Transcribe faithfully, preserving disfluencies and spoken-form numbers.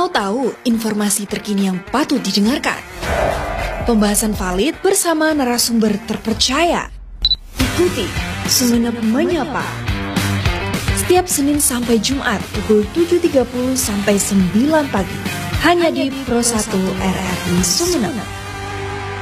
Mau tahu informasi terkini yang patut didengarkan? Pembahasan valid bersama narasumber terpercaya. Ikuti Sumeneb Menyapa. Setiap Senin sampai Jumat pukul tujuh tiga puluh sampai sembilan pagi. Hanya di Pro satu R R I Sumeneb.